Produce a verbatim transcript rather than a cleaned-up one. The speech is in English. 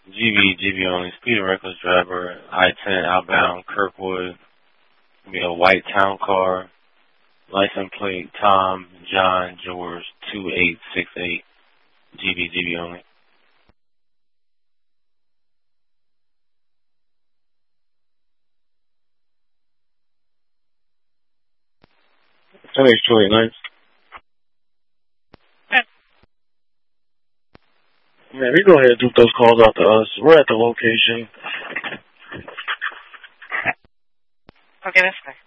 G B, G B only. Speed and reckless driver. I ten outbound. Kirkwood. Be a white town car. License plate Tom John George two eight six eight. G B, G B only. ten H two eight nine. Man, we go ahead and do those calls out to us. We're at the location. Okay, that's fine.